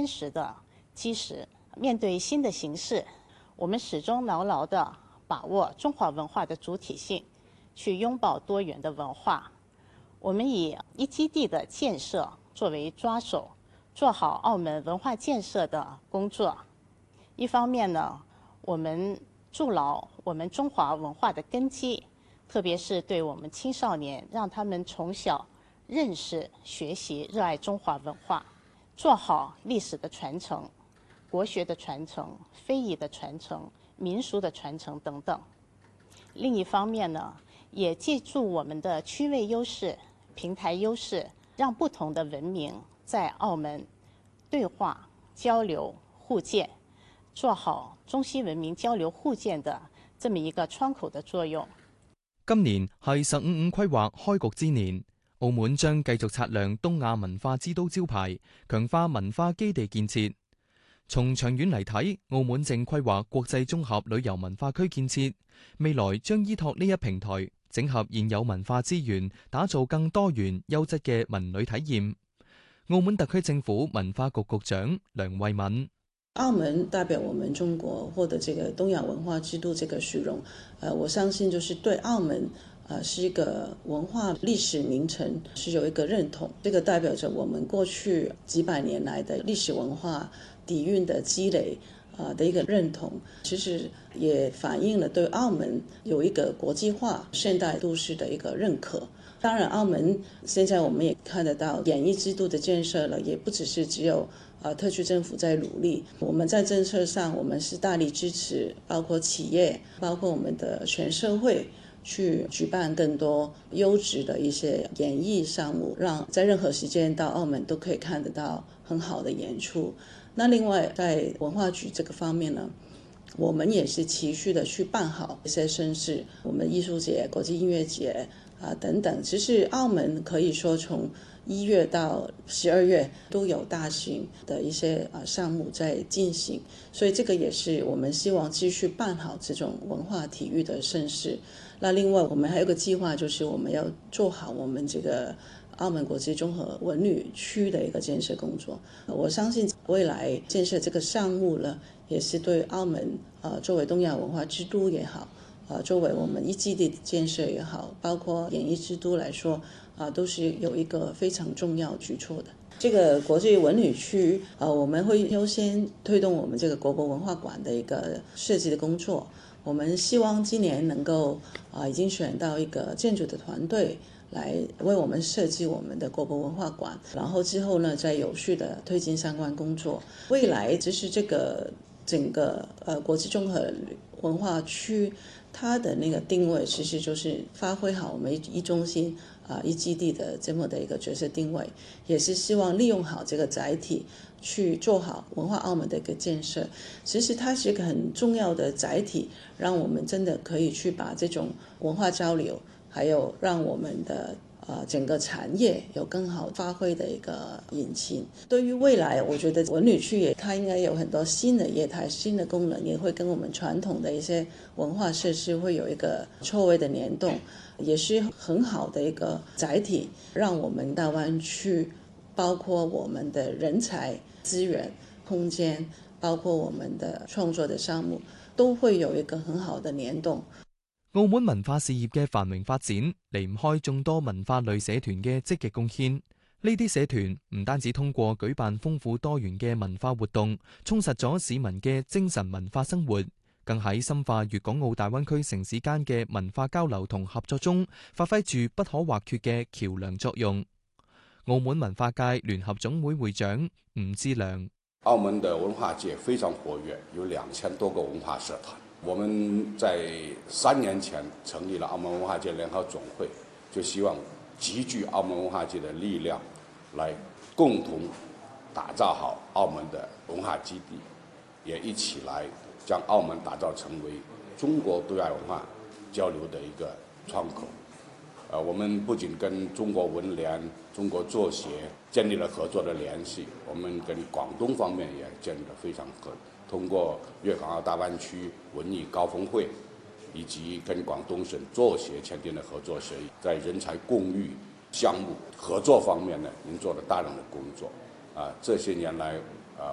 坚实的基石。面对新的形势，我们始终牢牢地把握中华文化的主体性，去拥抱多元的文化。我们以一基地的建设作为抓手，做好澳门文化建设的工作。一方面呢，我们筑牢我们中华文化的根基，特别是对我们青少年，让他们从小认识、学习、热爱中华文化，做好历史的传承、国学的传承、非遗的传承、民俗的传承等等。另一方面呢，也借助我们的区位优势、平台优势，让不同的文明在澳門對話、交流、互鑑，做好中西文明交流互鑑的這麼一個窗口的作用。 今年係15+5規劃開局之年，澳門將繼續擦亮東亞文化之都招牌，強化文化基地建設。從長遠嚟睇，澳門正規劃國際綜合旅遊文化區建設，未來將依託呢一平台，整合現有文化資源，打造更多元優質嘅文旅體驗。澳門特區政府文化局局長梁慧敏： 澳門代表我們中國獲得這個東亞文化之都這個殊榮，我相信就是對澳門是一個文化歷史名城是有一個認同，這個代表着我們過去幾百年來的歷史文化底蘊的積累的一個認同，其實也反映了對澳門有一個國際化現代都市的一個認可。當然澳門現在我們也看得到演藝之都的建設了，也不只是只有特區政府在努力，我們在政策上我們是大力支持，包括企業，包括我們的全社會去舉辦更多優質的一些演藝項目，讓在任何時間到澳門都可以看得到很好的演出。那另外在文化局這個方面呢，我們也是持續的去辦好一些盛事，我們藝術節、國際音樂節等等。其實澳門可以說從1月到12月都有大型的一些項目在進行，所以這個也是我們希望繼續辦好這種文化體育的盛事。那另外我們還有個計劃，就是我們要做好我們這個澳門國際綜合文旅區的一個建設工作。我相信未來建設這個項目呢，也是對澳門作為東亞文化之都也好，作為我們一基地的建設也好，包括演藝之都來說，都是有一個非常重要舉措的。這個國際文旅區我們會優先推動我們這個國博文化館的一個設計的工作。我們希望今年能夠已經選到一個建築的團隊來為我們設計我們的國博文化館，然後之後呢，再有序的推進相關工作。未來就是這個整個國際綜合文化區，它的那個定位其實就是發揮好我們一中心一基地的這麼的一個角色定位，也是希望利用好這個載體去做好文化澳門的一個建設。其實它是一個很重要的載體，讓我們真的可以去把這種文化交流，還有讓我們的整個產業有更好發揮的一個引擎。對於未來，我覺得文旅區也它應該有很多新的業態、新的功能，也會跟我們傳統的一些文化設施會有一個錯位的聯動，也是很好的一個載體，讓我們大灣區包括我們的人才資源、空間，包括我們的創作的項目，都會有一個很好的聯動。 澳門文化事業嘅繁榮發展，離唔開眾多文化類社團嘅積極貢獻。呢啲社團唔單止通過舉辦豐富多元嘅文化活動，充實咗市民嘅精神文化生活，更喺深化粵港澳大灣區城市間嘅文化交流同合作中，發揮住不可或缺嘅橋樑作用。澳門文化界聯合總會會長吳志良： 澳門的文化界非常活躍，有2000多個文化社團。我們在3年前成立了澳門文化界聯合總會，就希望集聚澳門文化界的力量，來共同打造好澳門的文化基地，也一起來將澳門打造成為中國對外文化交流的一個窗口。我們不僅跟中國文聯、中國作協建立了合作的聯繫，我們跟廣東方面也建立了非常通過粵港澳大灣區文藝高峰會，以及跟廣東省作協簽訂的合作協議，在人才共育項目合作方面呢，已經做了大量的工作。這些年來，